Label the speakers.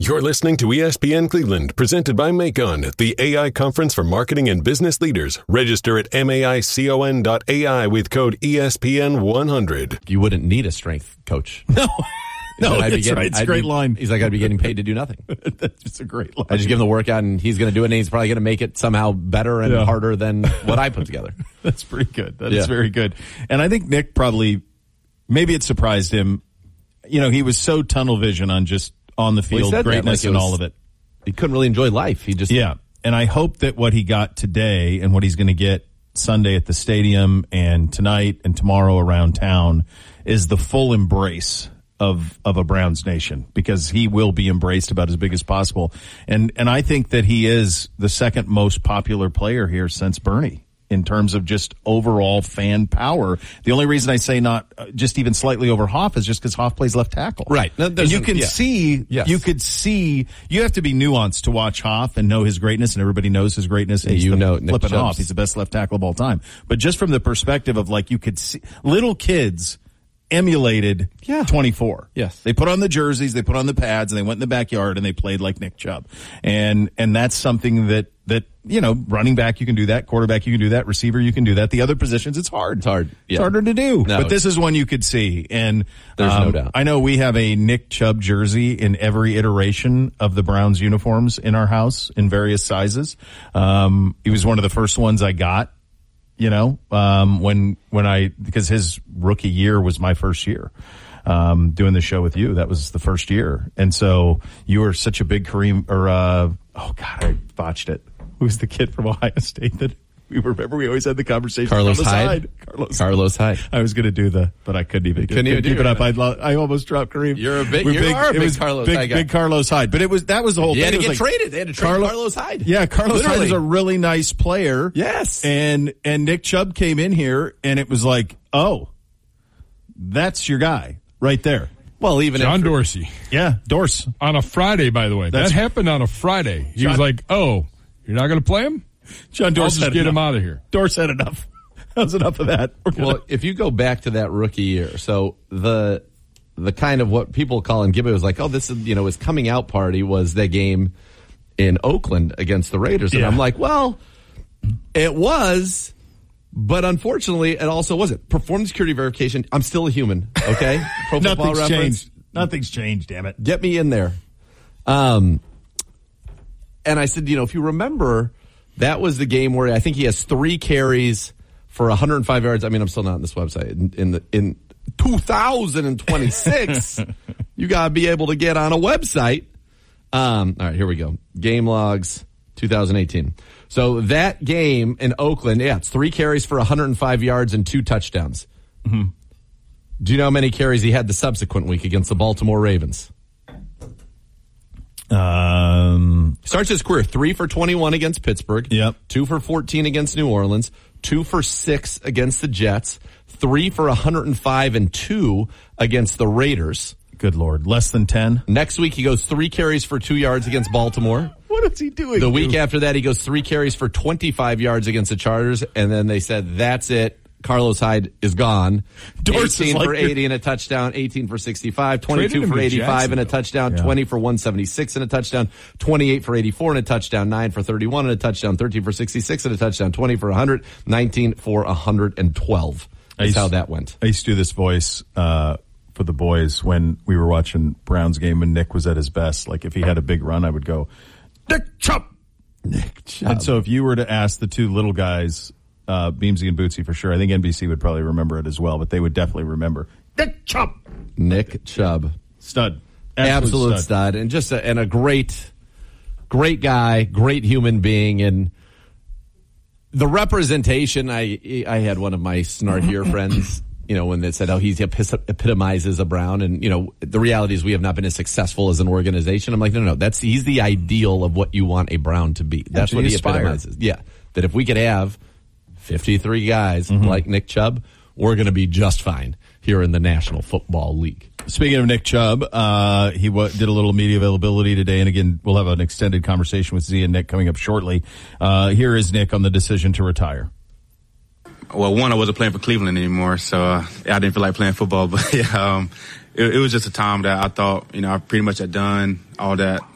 Speaker 1: You're listening to ESPN Cleveland, presented by Macon, the AI conference for marketing and business leaders. Register at maicon.ai with code ESPN100.
Speaker 2: You wouldn't need a strength coach.
Speaker 3: No, that's right. It's a great line.
Speaker 2: He's like, I'd be getting paid to do nothing.
Speaker 3: That's just a great line.
Speaker 2: I just give him the workout, and he's going to do it, and he's probably going to make it somehow better and harder than what I put together.
Speaker 3: That's pretty good. That is very good. And I think Nick probably, maybe it surprised him. You know, he was so tunnel vision on just on the field greatness and all of it.
Speaker 2: He couldn't really enjoy life. He just
Speaker 3: And I hope that what he got today and what he's going to get Sunday at the stadium and tonight and tomorrow around town is the full embrace of a Browns nation, because he will be embraced about as big as possible. And I think that he is the second most popular player here since Bernie in terms of just overall fan power. The only reason I say not just even slightly over Hoff is just because Hoff plays left tackle.
Speaker 2: Right.
Speaker 3: And you can see, you have to be nuanced to watch Hoff and know his greatness, and everybody knows his greatness. And flipping off. He's the best left tackle of all time. But just from the perspective of, like, you could see little kids emulated 24.
Speaker 2: Yes.
Speaker 3: They put on the jerseys, they put on the pads, and they went in the backyard and they played like Nick Chubb. And that's something that, you know, running back, you can do that. Quarterback, you can do that. Receiver, you can do that. The other positions, it's hard.
Speaker 2: It's hard. Yeah.
Speaker 3: It's harder to do. No, but this is one you could see. And
Speaker 2: there's no doubt.
Speaker 3: I know we have a Nick Chubb jersey in every iteration of the Browns uniforms in our house in various sizes. He was one of the first ones I got. You know, because his rookie year was my first year, doing the show with you. That was the first year. And so you were such a big Kareem, I botched it. Who's the kid from Ohio State that we always had the conversation?
Speaker 2: Carlos Hyde. Carlos Hyde.
Speaker 3: I was going to do but I couldn't even keep it up. I almost dropped Kareem.
Speaker 2: You're a big Carlos Hyde guy.
Speaker 3: Big Carlos Hyde. But that was the whole thing.
Speaker 2: They had to get traded. They had to trade Carlos Hyde.
Speaker 3: Yeah, Carlos Hyde is a really nice player.
Speaker 2: Yes.
Speaker 3: And Nick Chubb came in here, and it was like, oh, that's your guy right there.
Speaker 2: Well, even
Speaker 4: John Dorsey.
Speaker 3: Yeah, Dorse.
Speaker 4: On a Friday, by the way. That happened on a Friday. He was like, oh, you're not going to play him?
Speaker 3: John Dorsey,
Speaker 4: I'll just get him out of here.
Speaker 3: Dorsey said enough. That was enough of that.
Speaker 2: Well, if you go back to that rookie year, so the kind of what people call him, Gibby was like, oh, this is, you know, his coming out party was the game in Oakland against the Raiders. And I'm like, well, it was, but unfortunately, it also wasn't. Performance security verification, I'm still a human, okay? Pro Football Reference.
Speaker 3: Changed. Nothing's changed, damn it.
Speaker 2: Get me in there. And I said, you know, if you remember, that was the game where I think he has 3 carries for 105 yards. I mean, I'm still not on this website. In 2026, you got to be able to get on a website. All right, here we go. Game logs, 2018. So that game in Oakland, it's 3 carries for 105 yards and 2 touchdowns.
Speaker 3: Mm-hmm.
Speaker 2: Do you know how many carries he had the subsequent week against the Baltimore Ravens? Starts his career 3 for 21 against Pittsburgh.
Speaker 3: Yep.
Speaker 2: 2 for 14 against New Orleans. 2 for 6 against the Jets. 3 for 105 and 2 against the Raiders.
Speaker 3: Good Lord. Less than 10?
Speaker 2: Next week, he goes 3 carries for 2 yards against Baltimore.
Speaker 3: What is he doing?
Speaker 2: The week after that, he goes 3 carries for 25 yards against the Chargers. And then they said, that's it. Carlos Hyde is gone. 18 for 80 and a touchdown, 18 for 65, 22 for 85 and a touchdown, 20 for 176 and a touchdown, 28 for 84 and a touchdown, 9 for 31 and a touchdown, 13 for 66 and a touchdown, 20 for 100, 19 for 112. That's how that went.
Speaker 3: I used to do this voice for the boys when we were watching Browns game and Nick was at his best. Like if he had a big run, I would go, Nick Chubb!
Speaker 2: Nick Chubb.
Speaker 3: And so if you were to ask the 2 little guys, Beamsy and Bootsy for sure. I think NBC would probably remember it as well, but they would definitely remember Nick Chubb.
Speaker 2: Nick Chubb,
Speaker 3: stud,
Speaker 2: absolute stud, and just a great guy, great human being, and the representation. I had one of my snarkier friends, you know, when they said, "Oh, he epitomizes a Brown," and you know, the reality is we have not been as successful as an organization. I'm like, no, he's the ideal of what you want a Brown to be. That's what he epitomizes. Yeah, that if we could have 53 guys like Nick Chubb, we're going to be just fine here in the National Football League.
Speaker 3: Speaking of Nick Chubb, he did a little media availability today, and again, we'll have an extended conversation with Z and Nick coming up shortly. Here is Nick on the decision to retire.
Speaker 5: Well, one, I wasn't playing for Cleveland anymore, so I didn't feel like playing football. But it was just a time that I thought, you know, I pretty much had done all that